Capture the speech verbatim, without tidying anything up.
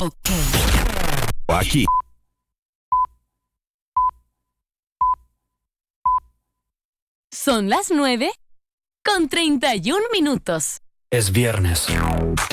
Ok. Aquí. Son las nueve con treinta y un minutos. Es viernes.